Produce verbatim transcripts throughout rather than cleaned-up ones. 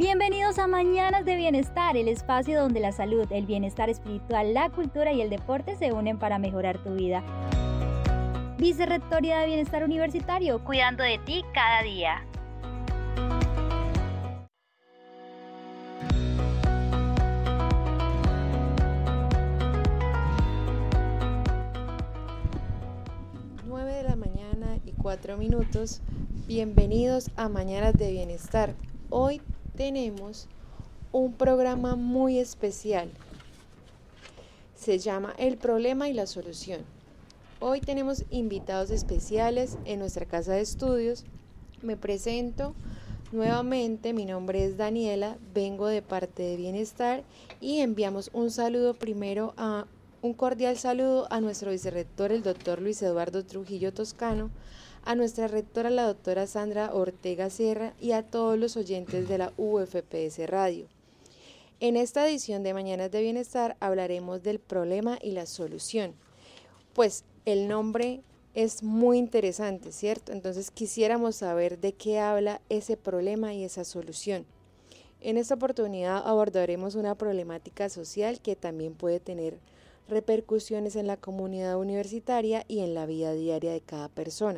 Bienvenidos a Mañanas de Bienestar, el espacio donde la salud, el bienestar espiritual, la cultura y el deporte se unen para mejorar tu vida. Vicerrectoría de Bienestar Universitario, cuidando de ti cada día. nueve de la mañana y cuatro minutos. Bienvenidos a Mañanas de Bienestar. Hoy tenemos un programa muy especial. Se llama El Problema y la Solución. Hoy tenemos invitados especiales en nuestra casa de estudios. Me presento nuevamente, mi nombre es Daniela, vengo de parte de Bienestar y enviamos un saludo primero a un cordial saludo a nuestro vicerrector, el doctor Luis Eduardo Trujillo Toscano, a nuestra rectora, la doctora Sandra Ortega Sierra, y a todos los oyentes de la U F P S Radio. En esta edición de Mañanas de Bienestar hablaremos del problema y la solución. Pues el nombre es muy interesante, ¿cierto? Entonces quisiéramos saber de qué habla ese problema y esa solución. En esta oportunidad abordaremos una problemática social que también puede tener repercusiones en la comunidad universitaria y en la vida diaria de cada persona.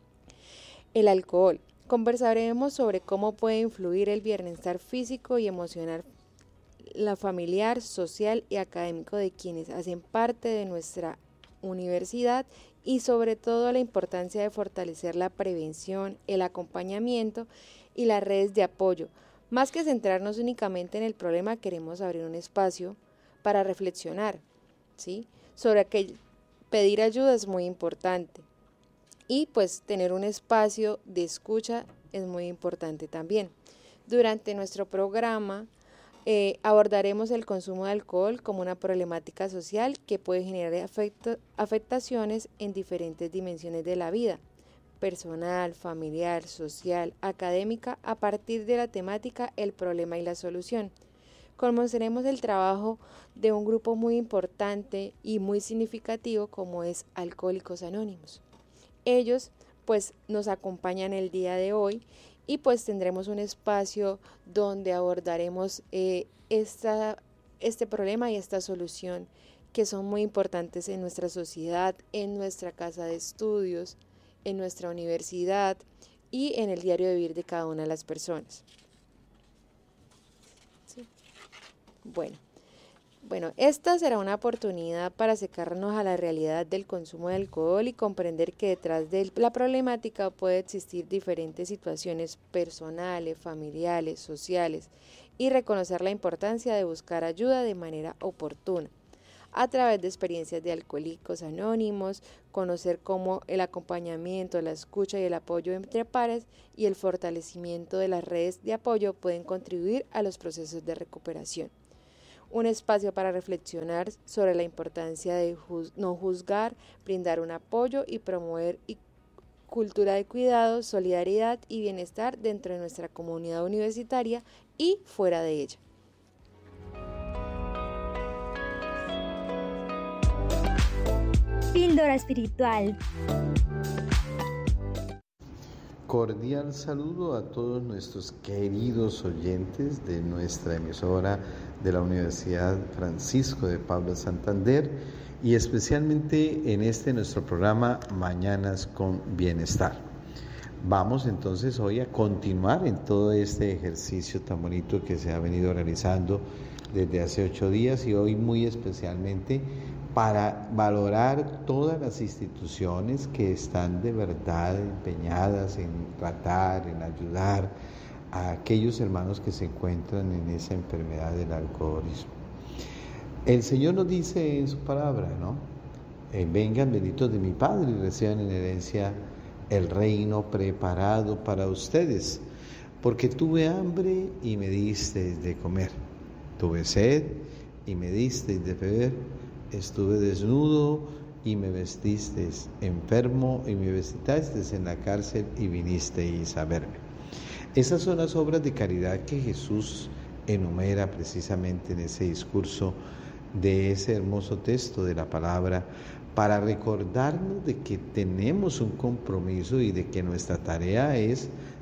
El alcohol. Conversaremos sobre cómo puede influir el bienestar físico y emocional, la familiar, social y académico de quienes hacen parte de nuestra universidad y sobre todo la importancia de fortalecer la prevención, el acompañamiento y las redes de apoyo. Más que centrarnos únicamente en el problema, queremos abrir un espacio para reflexionar, ¿sí? Sobre que pedir ayuda es muy importante. Y pues tener un espacio de escucha es muy importante también. Durante nuestro programa eh, abordaremos el consumo de alcohol como una problemática social que puede generar afecto, afectaciones en diferentes dimensiones de la vida, personal, familiar, social, académica, a partir de la temática El problema y la solución. Conoceremos el trabajo de un grupo muy importante y muy significativo como es Alcohólicos Anónimos. Ellos pues nos acompañan el día de hoy y pues tendremos un espacio donde abordaremos eh, esta, este problema y esta solución que son muy importantes en nuestra sociedad, en nuestra casa de estudios, en nuestra universidad y en el diario de vivir de cada una de las personas. ¿Sí? Bueno. Bueno, esta será una oportunidad para acercarnos a la realidad del consumo de alcohol y comprender que detrás de la problemática puede existir diferentes situaciones personales, familiares, sociales y reconocer la importancia de buscar ayuda de manera oportuna. A través de experiencias de Alcohólicos Anónimos, conocer cómo el acompañamiento, la escucha y el apoyo entre pares y el fortalecimiento de las redes de apoyo pueden contribuir a los procesos de recuperación. Un espacio para reflexionar sobre la importancia de juz- no juzgar, brindar un apoyo y promover y cultura de cuidado, solidaridad y bienestar dentro de nuestra comunidad universitaria y fuera de ella. Píldora espiritual. Cordial saludo a todos nuestros queridos oyentes de nuestra emisora de la Universidad Francisco de Paula Santander y especialmente en este nuestro programa Mañanas con Bienestar. Vamos entonces hoy a continuar en todo este ejercicio tan bonito que se ha venido realizando desde hace ocho días y hoy muy especialmente para valorar todas las instituciones que están de verdad empeñadas en tratar, en ayudar a aquellos hermanos que se encuentran en esa enfermedad del alcoholismo. El Señor nos dice en su palabra, ¿no? Eh, vengan benditos de mi Padre y reciban en herencia el reino preparado para ustedes, porque tuve hambre y me disteis de comer, tuve sed y me disteis de beber, estuve desnudo y me vestisteis, enfermo y me visitasteis en la cárcel y vinisteis a verme. Esas son las obras de caridad que Jesús enumera precisamente en ese discurso de ese hermoso texto de la palabra, para recordarnos de que tenemos un compromiso y de que nuestra tarea es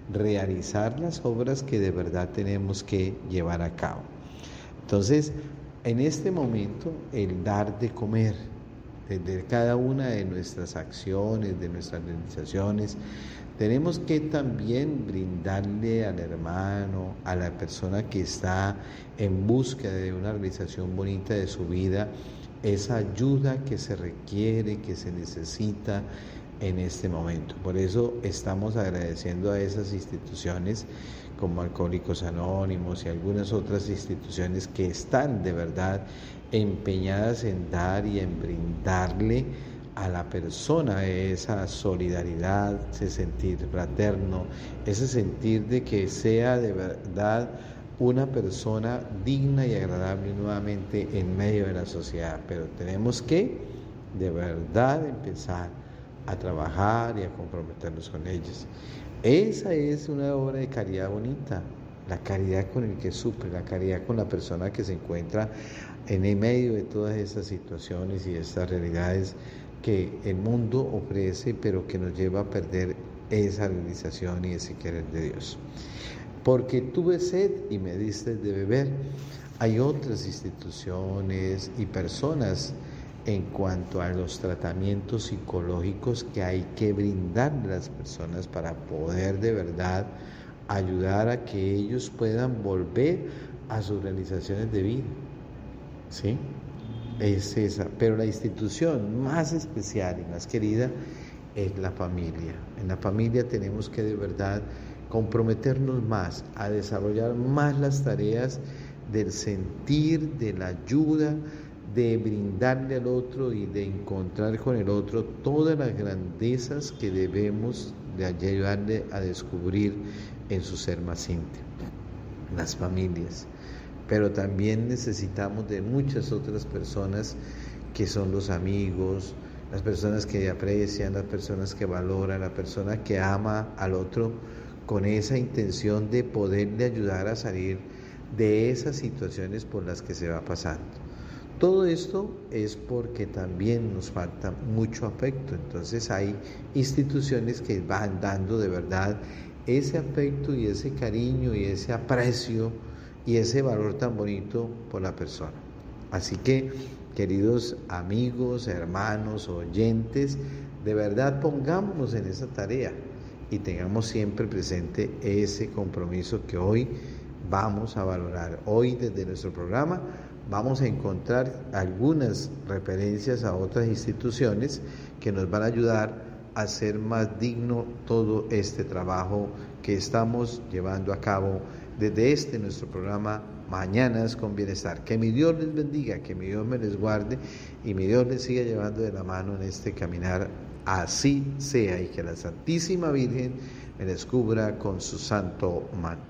realizar las obras que de verdad tenemos que llevar a cabo. Entonces, en este momento, el dar de comer, desde cada una de nuestras acciones, de nuestras realizaciones, tenemos que también brindarle al hermano, a la persona que está en busca de una realización bonita de su vida, esa ayuda que se requiere, que se necesita en este momento. Por eso estamos agradeciendo a esas instituciones como Alcohólicos Anónimos y algunas otras instituciones que están de verdad empeñadas en dar y en brindarle a la persona esa solidaridad, ese sentir fraterno, ese sentir de que sea de verdad una persona digna y agradable nuevamente en medio de la sociedad. Pero tenemos que de verdad empezar a trabajar y a comprometernos con ellos. Esa es una obra de caridad bonita, la caridad con el que sufre, la caridad con la persona que se encuentra en el medio de todas estas situaciones y estas realidades que el mundo ofrece, pero que nos lleva a perder esa realización y ese querer de Dios. Porque tuve sed y me diste de beber. Hay otras instituciones y personas en cuanto a los tratamientos psicológicos que hay que brindarle a las personas para poder de verdad ayudar a que ellos puedan volver a sus realizaciones de vida. ¿Sí? Es esa. Pero la institución más especial y más querida es la familia. En la familia tenemos que de verdad comprometernos más a desarrollar más las tareas del sentir, de la ayuda, de brindarle al otro y de encontrar con el otro todas las grandezas que debemos de ayudarle a descubrir en su ser más íntimo, las familias. Pero también necesitamos de muchas otras personas que son los amigos, las personas que aprecian, las personas que valoran, la persona que ama al otro con esa intención de poderle ayudar a salir de esas situaciones por las que se va pasando. Todo esto es porque también nos falta mucho afecto. Entonces hay instituciones que van dando de verdad ese afecto y ese cariño y ese aprecio y ese valor tan bonito por la persona. Así que, queridos amigos, hermanos, oyentes, de verdad pongámonos en esa tarea y tengamos siempre presente ese compromiso que hoy vamos a valorar. Hoy desde nuestro programa vamos a encontrar algunas referencias a otras instituciones que nos van a ayudar a hacer más digno todo este trabajo que estamos llevando a cabo desde este nuestro programa Mañanas con Bienestar. Que mi Dios les bendiga, que mi Dios me les guarde y mi Dios les siga llevando de la mano en este caminar. Así sea, y que la Santísima Virgen me descubra con su santo manto.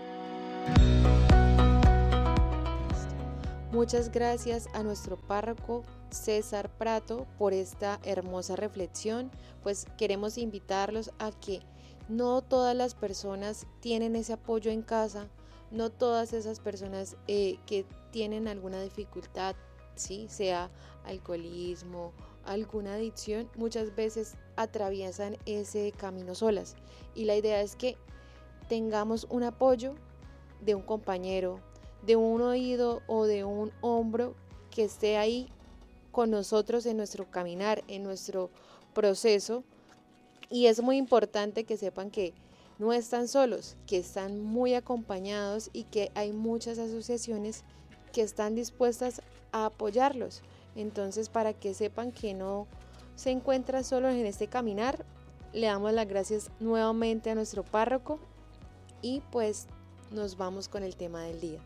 Muchas gracias a nuestro párroco César Prato por esta hermosa reflexión. Pues queremos invitarlos a que no todas las personas tienen ese apoyo en casa, no todas esas personas eh, que tienen alguna dificultad, ¿sí? Sea alcoholismo, alguna adicción, muchas veces atraviesan ese camino solas. Y la idea es que tengamos un apoyo de un compañero, de un oído o de un hombro que esté ahí con nosotros en nuestro caminar, en nuestro proceso. Y es muy importante que sepan que no están solos, que están muy acompañados y que hay muchas asociaciones que están dispuestas a apoyarlos. Entonces, para que sepan que no se encuentran solos en este caminar, le damos las gracias nuevamente a nuestro párroco y pues nos vamos con el tema del día.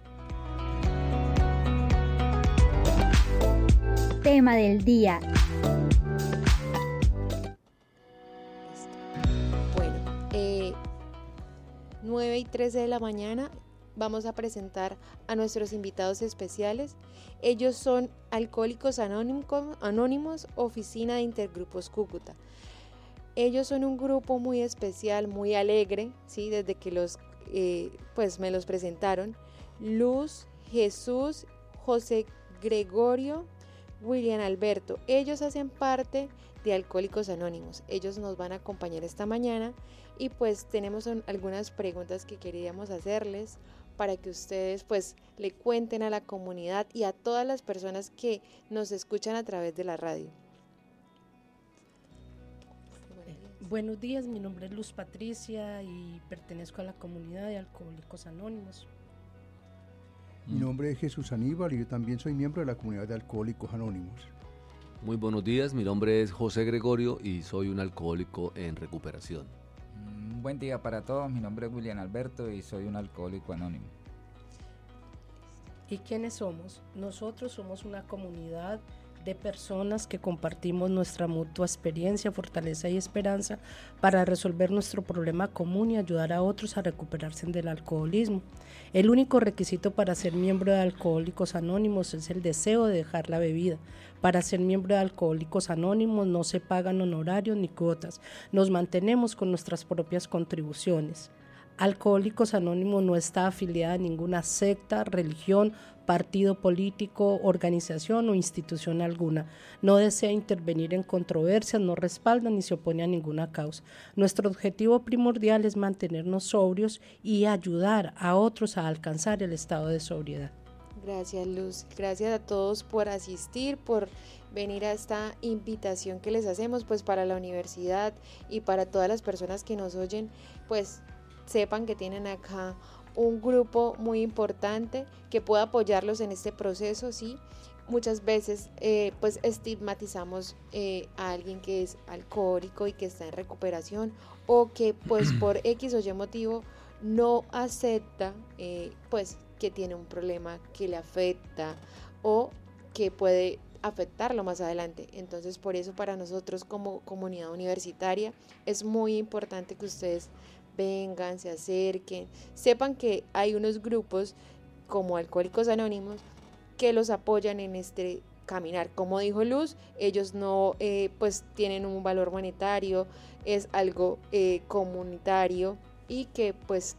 Tema del día. Bueno, eh, nueve y trece de la mañana vamos a presentar a nuestros invitados especiales. Ellos son Alcohólicos Anónimos, Anónimos Oficina de Intergrupos Cúcuta. Ellos son un grupo muy especial, muy alegre, ¿sí? Desde que los, eh, pues me los presentaron. Luz, Jesús, José Gregorio, William Alberto. Ellos hacen parte de Alcohólicos Anónimos. Ellos nos van a acompañar esta mañana y pues tenemos un, algunas preguntas que queríamos hacerles para que ustedes pues le cuenten a la comunidad y a todas las personas que nos escuchan a través de la radio. Buenos días, mi nombre es Luz Patricia y pertenezco a la comunidad de Alcohólicos Anónimos. Mi nombre es Jesús Aníbal y yo también soy miembro de la comunidad de Alcohólicos Anónimos. Muy buenos días, mi nombre es José Gregorio y soy un alcohólico en recuperación. Un buen día para todos, mi nombre es William Alberto y soy un alcohólico anónimo. ¿Y quiénes somos? Nosotros somos una comunidad de personas que compartimos nuestra mutua experiencia, fortaleza y esperanza para resolver nuestro problema común y ayudar a otros a recuperarse del alcoholismo. El único requisito para ser miembro de Alcohólicos Anónimos es el deseo de dejar la bebida. Para ser miembro de Alcohólicos Anónimos no se pagan honorarios ni cuotas, nos mantenemos con nuestras propias contribuciones. Alcohólicos Anónimos no está afiliada a ninguna secta, religión, partido político, organización o institución alguna. No desea intervenir en controversias, no respalda ni se opone a ninguna causa. Nuestro objetivo primordial es mantenernos sobrios y ayudar a otros a alcanzar el estado de sobriedad. Gracias, Luz. Gracias a todos por asistir, por venir a esta invitación que les hacemos pues para la universidad y para todas las personas que nos oyen, pues sepan que tienen acá un grupo muy importante que pueda apoyarlos en este proceso, ¿sí? Muchas veces eh, pues estigmatizamos eh, a alguien que es alcohólico y que está en recuperación o que pues por X o Y motivo no acepta eh, pues que tiene un problema que le afecta o que puede afectarlo más adelante. Entonces por eso para nosotros como comunidad universitaria es muy importante que ustedes vengan, se acerquen, sepan que hay unos grupos como Alcohólicos Anónimos que los apoyan en este caminar. Como dijo Luz, ellos no eh, pues tienen un valor monetario, es algo eh, comunitario y que pues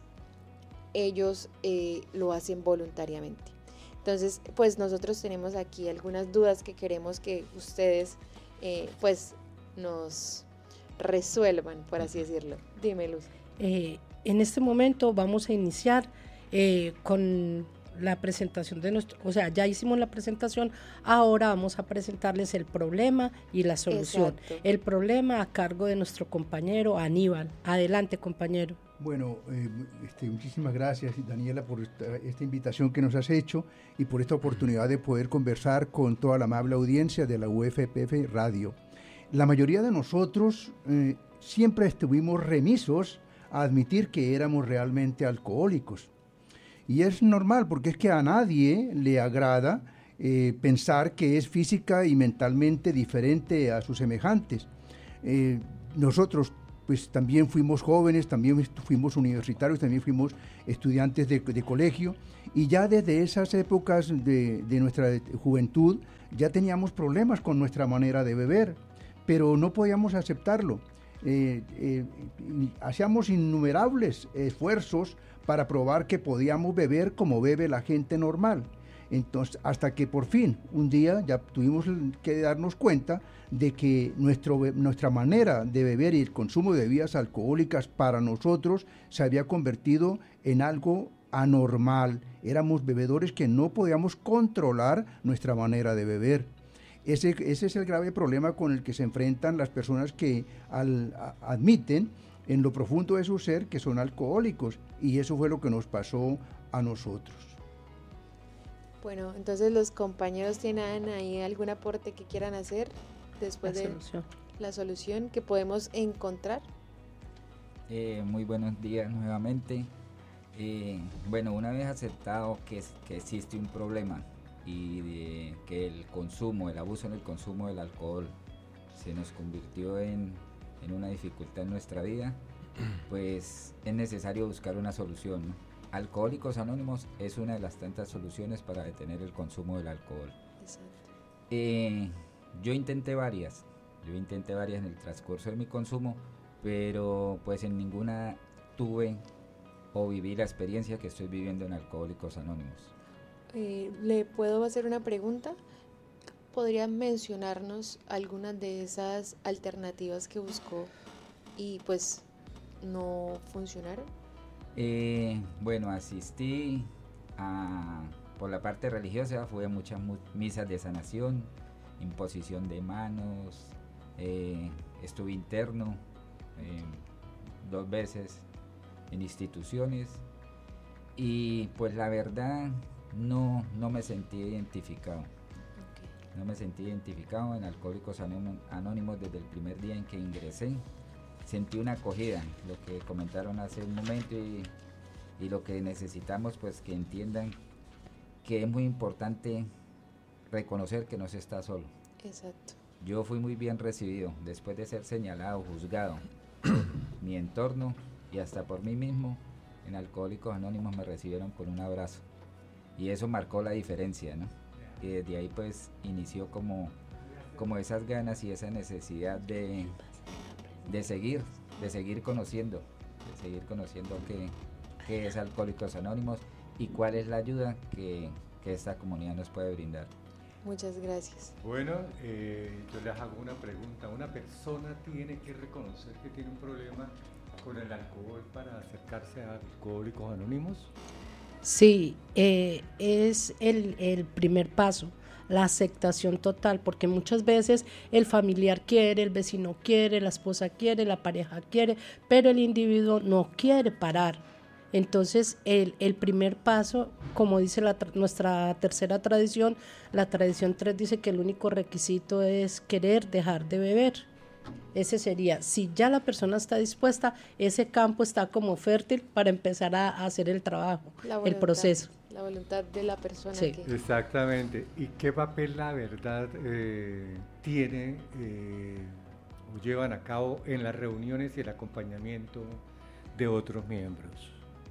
ellos eh, lo hacen voluntariamente. Entonces pues nosotros tenemos aquí algunas dudas que queremos que ustedes eh, pues nos resuelvan, por así decirlo. Dime, Luz. Eh, en este momento vamos a iniciar eh, con la presentación de nuestro, o sea, ya hicimos la presentación, ahora vamos a presentarles el problema y la solución. Exacto. El problema a cargo de nuestro compañero Aníbal. Adelante, compañero. Bueno, eh, este, muchísimas gracias, Daniela, por esta, esta invitación que nos has hecho y por esta oportunidad de poder conversar con toda la amable audiencia de la U F P F Radio. La mayoría de nosotros eh, siempre estuvimos remisos a admitir que éramos realmente alcohólicos. Y es normal, porque es que a nadie le agrada eh, pensar que es física y mentalmente diferente a sus semejantes. Eh, nosotros pues también fuimos jóvenes, también fuimos universitarios, también fuimos estudiantes de, de colegio, y ya desde esas épocas de, de nuestra juventud ya teníamos problemas con nuestra manera de beber, pero no podíamos aceptarlo. Eh, eh, hacíamos innumerables esfuerzos para probar que podíamos beber como bebe la gente normal. Entonces, hasta que por fin, un día ya tuvimos que darnos cuenta de que nuestro, nuestra manera de beber y el consumo de bebidas alcohólicas para nosotros se había convertido en algo anormal. Éramos bebedores que no podíamos controlar nuestra manera de beber. Ese, ese es el grave problema con el que se enfrentan las personas que al, a, admiten en lo profundo de su ser que son alcohólicos, y eso fue lo que nos pasó a nosotros. Bueno, entonces los compañeros tienen ahí algún aporte que quieran hacer después la de solución. La solución que podemos encontrar. Eh, muy buenos días nuevamente. Eh, bueno, una vez aceptado que, que existe un problema y de que el consumo, el abuso en el consumo del alcohol se nos convirtió en, en una dificultad en nuestra vida, pues es necesario buscar una solución, ¿no? Alcohólicos Anónimos es una de las tantas soluciones para detener el consumo del alcohol. Exacto. Eh, yo intenté varias, yo intenté varias en el transcurso de mi consumo, pero pues en ninguna tuve o viví la experiencia que estoy viviendo en Alcohólicos Anónimos. Eh, ¿Le puedo hacer una pregunta? ¿podría mencionarnos algunas de esas alternativas que buscó y pues no funcionaron? Eh, bueno, asistí a, por la parte religiosa, fui a muchas mu- misas de sanación, imposición de manos, eh, estuve interno eh, dos veces en instituciones y pues la verdad no, no me sentí identificado. Okay. No me sentí identificado en Alcohólicos Anónimos desde el primer día en que ingresé. Sentí una acogida, lo que comentaron hace un momento y, y lo que necesitamos pues que entiendan que es muy importante reconocer que no se está solo. Exacto. Yo fui muy bien recibido después de ser señalado, juzgado, mi entorno y hasta por mí mismo. En Alcohólicos Anónimos me recibieron con un abrazo y eso marcó la diferencia, ¿no? Y desde ahí pues inició como, como esas ganas y esa necesidad de, de seguir, de seguir conociendo, de seguir conociendo qué, qué es Alcohólicos Anónimos y cuál es la ayuda que, que esta comunidad nos puede brindar. Muchas gracias. Bueno, eh, yo les hago una pregunta. ¿Una persona tiene que reconocer que tiene un problema con el alcohol para acercarse a Alcohólicos Anónimos? Sí, eh, es el, el primer paso, la aceptación total, porque muchas veces el familiar quiere, el vecino quiere, la esposa quiere, la pareja quiere, pero el individuo no quiere parar. Entonces el, el primer paso, como dice la, nuestra tercera tradición, la tradición tres dice que el único requisito es querer dejar de beber. Ese sería, si ya la persona está dispuesta, ese campo está como fértil para empezar a, a hacer el trabajo, voluntad, el proceso. La voluntad de la persona. Sí. Que... Exactamente. ¿Y qué papel la verdad eh, tiene eh, o llevan a cabo en las reuniones y el acompañamiento de otros miembros?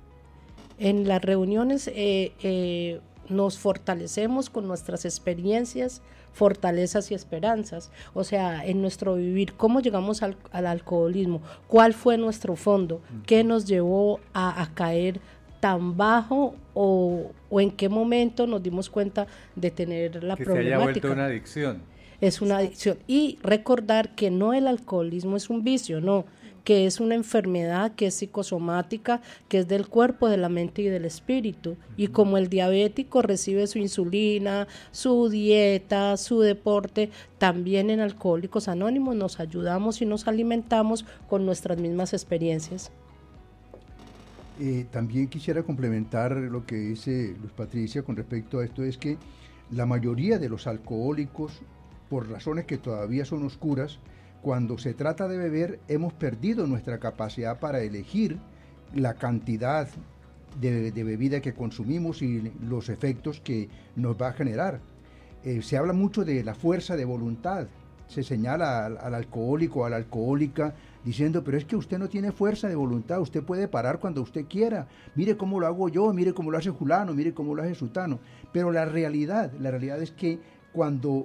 En las reuniones eh, eh, nos fortalecemos con nuestras experiencias, fortalezas y esperanzas, o sea, en nuestro vivir, cómo llegamos al, al alcoholismo, cuál fue nuestro fondo, qué nos llevó a, a caer tan bajo o, o en qué momento nos dimos cuenta de tener la que problemática. Se haya vuelto una adicción. Es una adicción y recordar que no el alcoholismo es un vicio, no, que es una enfermedad que es psicosomática, que es del cuerpo, de la mente y del espíritu. Uh-huh. Y como el diabético recibe su insulina, su dieta, su deporte, también en Alcohólicos Anónimos nos ayudamos y nos alimentamos con nuestras mismas experiencias. Eh, también quisiera complementar lo que dice Luz Patricia con respecto a esto, es que la mayoría de los alcohólicos, por razones que todavía son oscuras, cuando se trata de beber, hemos perdido nuestra capacidad para elegir la cantidad de, de bebida que consumimos y los efectos que nos va a generar. Eh, se habla mucho de la fuerza de voluntad. Se señala al, al alcohólico, a la alcohólica, diciendo, pero es que usted no tiene fuerza de voluntad, usted puede parar cuando usted quiera. Mire cómo lo hago yo, mire cómo lo hace fulano, mire cómo lo hace sutano. Pero la realidad, la realidad es que cuando